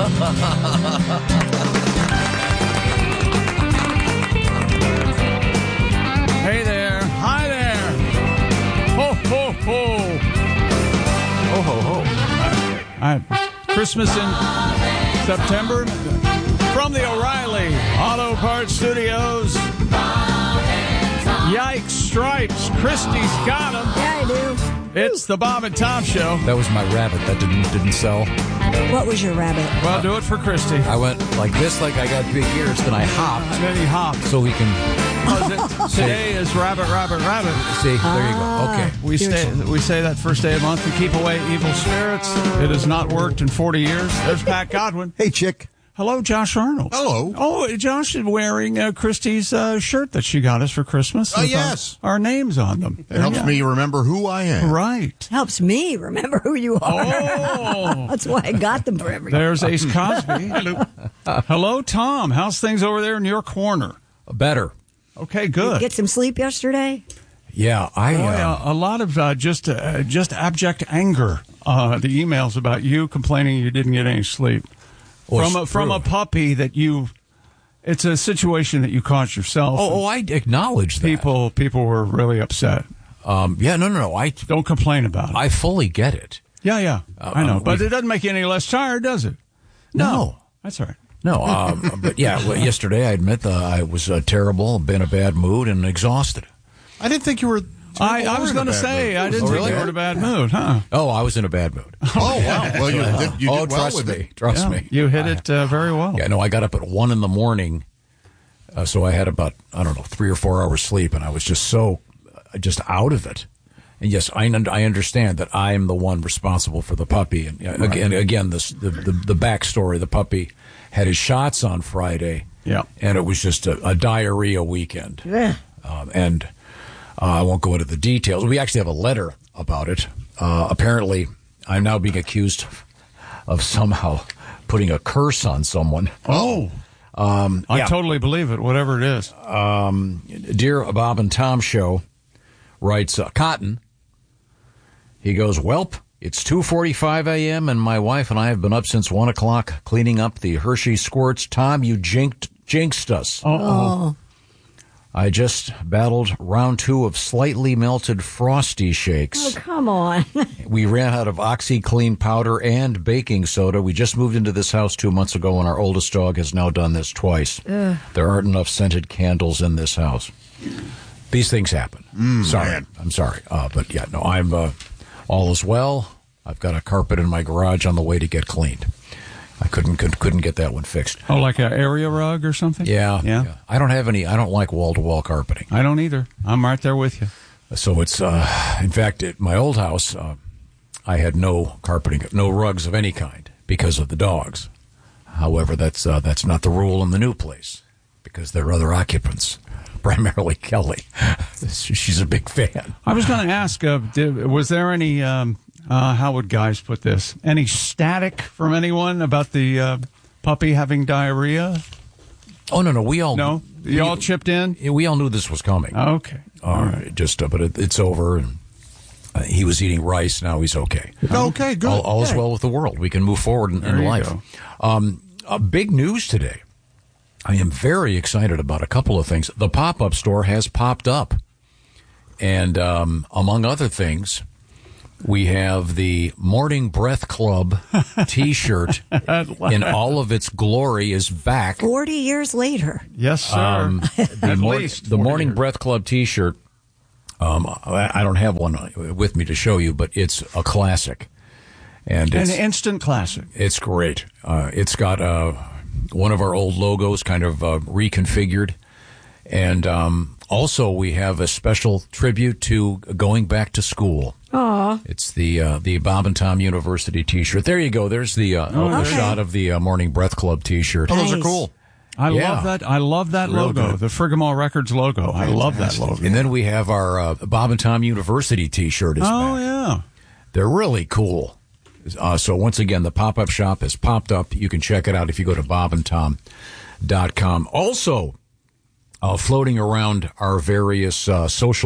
Hey there. Hi there. Ho, ho, ho. Ho, ho, ho. Christmas in September from the O'Reilly Auto Parts Studios. Yikes, stripes. Christy's got them. Yeah, I do. It's the Bob and Tom Show. That was my rabbit. That didn't sell. What was your rabbit? Well, do it for Christy. I went like this, like I got big ears, then I hopped. And then he hopped. So we can... Today is rabbit, rabbit, rabbit. See, there you go. Okay. We say that first day of the month to keep away evil spirits. It has not worked in 40 years. There's Pat Godwin. Hey, chick. Hello, Josh Arnold. Hello. Oh, Josh is wearing Christy's shirt that she got us for Christmas. Oh, with yes. Our names on them. It helps me remember who I am. Right. Helps me remember who you are. Oh. That's why I got them for everybody. There's Ace Cosby. Hello, Tom. How's things over there in your corner? Better. Okay, Did you good. get some sleep yesterday? Yeah, a lot of just abject anger. The emails about you complaining you didn't get any sleep from a puppy that you. It's a situation that you caused yourself. Oh, I acknowledge that. People were really upset. No. I don't complain about it. I fully get it. Yeah. I know, but it doesn't make you any less tired, does it? No. That's all right. No, but yeah, yesterday I admit that I was terrible, been in a bad mood, and exhausted. I didn't think you were... I was going to say, I didn't think you were in a bad mood, huh? Oh, I was in a bad mood. Oh, wow. Well, you did well trust with me. it. Trust me. You hit it very well. Yeah, no, I got up at 1 a.m, so I had about, 3 or 4 hours sleep, and I was just out of it. And yes, I understand that I am the one responsible for the puppy. And again, the backstory: the puppy had his shots on Friday, and it was just a diarrhea weekend. Yeah. And I won't go into the details. We actually have a letter about it. Apparently, I'm now being accused of somehow putting a curse on someone. Oh. I totally believe it, whatever it is. Dear Bob and Tom Show, writes Cotton. He goes, "Welp, it's 2:45 a.m. and my wife and I have been up since 1 o'clock cleaning up the Hershey squirts. Tom, you jinxed us. Oh. I just battled round 2 of slightly melted Frosty shakes. Oh, come on. We ran out of OxyClean powder and baking soda. We just moved into this house 2 months ago, and our oldest dog has now done this twice. There aren't enough scented candles in this house. These things happen. Sorry. Man. I'm sorry. But yeah, no, I'm all is well. I've got a carpet in my garage on the way to get cleaned. I couldn't get that one fixed. Oh, like an area rug or something? Yeah. I don't have any. I don't like wall-to-wall carpeting. I don't either. I'm right there with you. So it's, in fact, at my old house, I had no carpeting, no rugs of any kind because of the dogs. However, that's not the rule in the new place because there are other occupants, primarily Kelly. She's a big fan. I was going to ask, was there any, how would guys put this, any static from anyone about the puppy having diarrhea? Oh, no, we all... No? You all chipped in? We all knew this was coming. Okay. All right. But it's over, and he was eating rice. Now he's okay. Okay, good. All is well with the world. We can move forward in life. Big news today. I am very excited about a couple of things. The pop-up store has popped up. And among other things, we have the Morning Breath Club T-shirt in all of its glory is back. 40 years later. Yes, sir. The Morning Breath Club T-shirt, I don't have one with me to show you, but it's a classic. And it's an instant classic. It's great. It's got one of our old logos kind of reconfigured. And also we have a special tribute to going back to school. Aw. It's the Bob and Tom University T-shirt. There you go. There's the shot of the Morning Breath Club T-shirt. Oh, those are cool. I love that Real logo, good. the Frigamall Records logo. I love that logo. And then we have our Bob and Tom University T-shirt is back. Yeah. They're really cool. So once again, the pop-up shop has popped up. You can check it out if you go to bobandtom.com. Also, floating around our various social